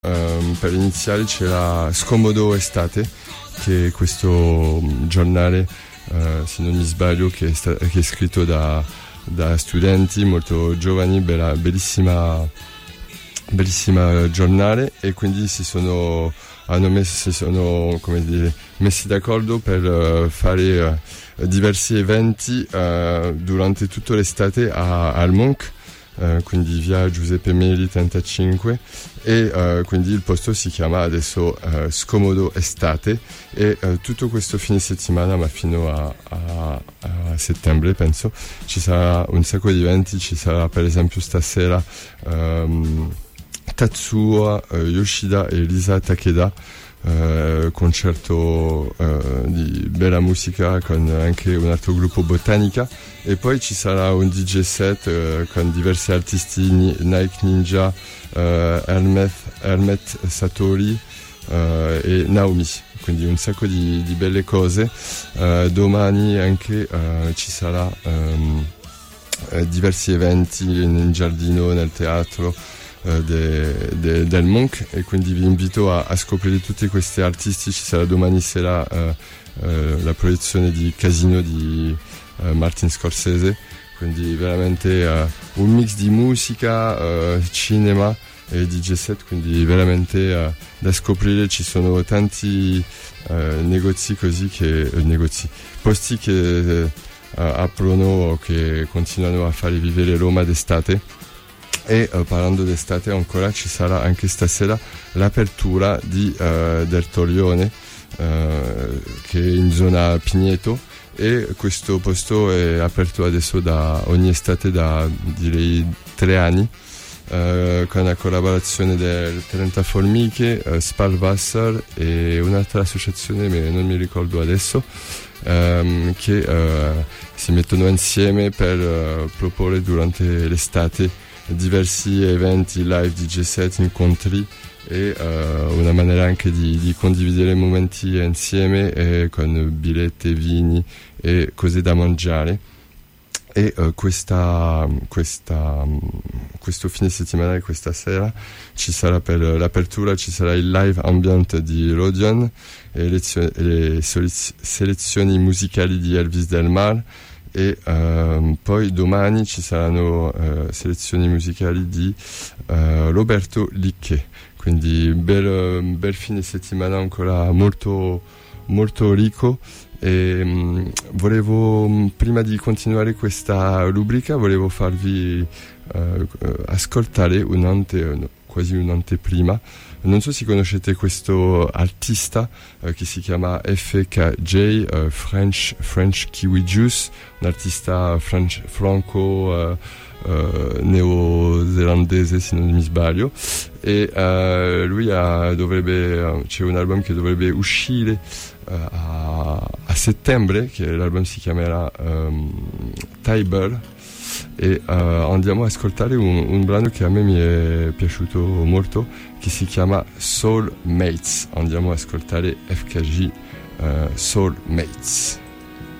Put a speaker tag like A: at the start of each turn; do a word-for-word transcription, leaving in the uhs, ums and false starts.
A: Um, per iniziare c'era Scomodo Estate, che è questo giornale, uh, se non mi sbaglio, che è, sta- che è scritto da, da studenti molto giovani, bella, bellissima, bellissima giornale, e quindi si sono, hanno messo, si sono come dire, messi d'accordo per uh, fare uh, diversi eventi uh, durante tutta l'estate a, al Monk. Uh, quindi via Giuseppe Meli trentacinque, e uh, quindi il posto si chiama adesso uh, Scomodo Estate, e uh, tutto questo fine settimana, ma fino a, a, a settembre penso, ci sarà un sacco di eventi. Ci sarà per esempio stasera um, Tatsuo uh, Yoshida e Lisa Takeda, Uh, concerto uh, di bella musica con anche un altro gruppo, Botanica, e poi ci sarà un D J set uh, con diversi artisti, Nike Ninja, uh, Hermet, Hermet Satori uh, e Naomi, quindi un sacco di, di belle cose. Uh, domani anche uh, ci sarà um, uh, diversi eventi nel giardino, nel teatro De, de, del Monk, e quindi vi invito a, a scoprire tutti questi artisti. Ci sarà domani sera uh, uh, la proiezione di Casino di uh, Martin Scorsese, quindi veramente uh, un mix di musica, uh, cinema e D J set, quindi veramente uh, da scoprire. Ci sono tanti uh, negozi così che uh, negozi posti che uh, aprono, che continuano a fare vivere Roma d'estate. E uh, parlando d'estate ancora, ci sarà anche stasera l'apertura di, uh, del Torione, uh, che è in zona Pigneto, e questo posto è aperto adesso da ogni estate da direi tre anni, uh, con la collaborazione del trenta Formiche, uh, Spalwasser e un'altra associazione, ma non mi ricordo adesso, um, che uh, si mettono insieme per uh, proporre durante l'estate diversi eventi, live, D J set, incontri, e uh, una maniera anche di, di condividere momenti insieme, e con biglietti, vini e cose da mangiare. E uh, questa, questa, questo fine settimana, questa sera, ci sarà per l'apertura, ci sarà il live ambient di Rodion e le, le selezioni musicali di Elvis Del Mar. E uh, poi domani ci saranno uh, selezioni musicali di uh, Roberto Licche, quindi bel, bel fine settimana ancora molto, molto ricco. E um, volevo, prima di continuare questa rubrica, volevo farvi uh, ascoltare un'ante, no, quasi un'anteprima. Non so se conoscete questo artista uh, che si chiama F K J, uh, French, French Kiwi Juice, un artista French, franco uh, uh, neozelandese, se non mi sbaglio, e uh, lui ha, dovrebbe, uh, c'è un album che dovrebbe uscire uh, a, a settembre, che l'album si chiamerà um, Tiber. E uh, andiamo a ascoltare un, un brano che a me mi è piaciuto molto, che si chiama Soul Mates. Andiamo a ascoltare F K J, uh, Soul Mates.